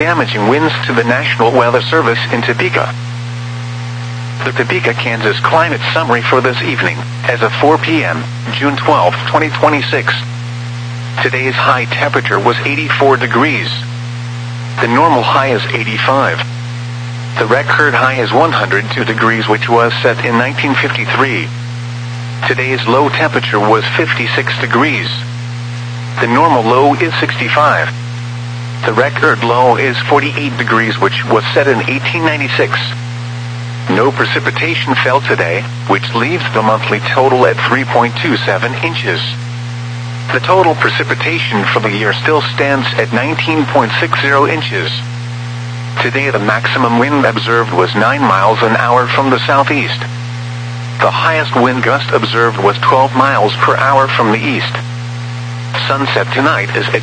damaging winds to the National Weather Service in Topeka. The Topeka, Kansas climate summary for this evening, as of 4 p.m., June 12, 2026. Today's high temperature was 84 degrees. The normal high is 85. The record high is 102 degrees, which was set in 1953. Today's low temperature was 56 degrees. The normal low is 65. The record low is 48 degrees, which was set in 1896. No precipitation fell today, which leaves the monthly total at 3.27 inches. The total precipitation for the year still stands at 19.60 inches. Today the maximum wind observed was 9 miles an hour from the southeast. The highest wind gust observed was 12 miles per hour from the east. Sunset tonight is at